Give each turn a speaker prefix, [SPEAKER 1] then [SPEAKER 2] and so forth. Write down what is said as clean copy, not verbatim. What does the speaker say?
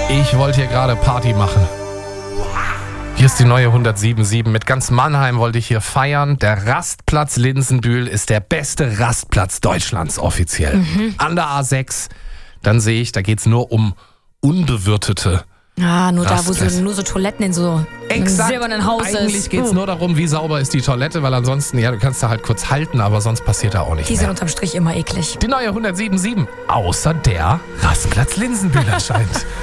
[SPEAKER 1] Ich wollte hier gerade Party machen. Hier ist die neue 107.7. Mit ganz Mannheim wollte ich hier feiern. Der Rastplatz Linsenbühl ist der beste Rastplatz Deutschlands offiziell. An der A6, dann sehe ich, da geht es nur um unbewirtete.
[SPEAKER 2] Nur da, wo
[SPEAKER 1] Rastplätze.
[SPEAKER 2] nur so Toiletten in so einem silbernen Haus ist.
[SPEAKER 1] Eigentlich geht es nur darum, wie sauber ist die Toilette, weil ansonsten, ja, du kannst da halt kurz halten, aber sonst passiert da auch nicht
[SPEAKER 2] Die sind
[SPEAKER 1] mehr.
[SPEAKER 2] unterm Strich immer eklig.
[SPEAKER 1] Die neue 107.7. Außer der Rastplatz Linsenbühl erscheint.